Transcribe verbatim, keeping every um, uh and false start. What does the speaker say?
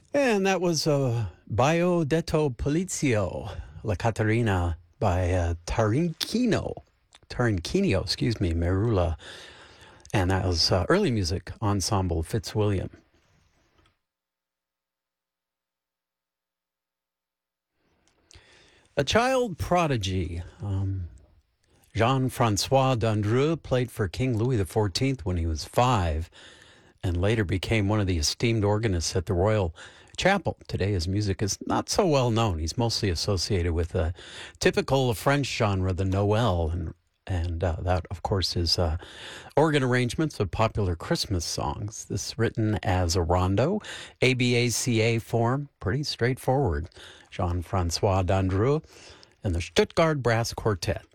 And that was uh, Baio detto Polizio, La Caterina by uh, Tarinchino, Tarinchinio, excuse me, Merula. And that was uh, early music ensemble Fitzwilliam. A child prodigy. Um, Jean-Francois d'Andreu played for King Louis the fourteenth when he was five and later became one of the esteemed organists at the Royal Chapel. Today his music is not so well known. He's mostly associated with a typical French genre, the Noël, and and uh, that, of course, is uh, organ arrangements of popular Christmas songs. This written as a rondo, A B A C A form, pretty straightforward. Jean-Francois d'Andreu and the Stuttgart Brass Quartet.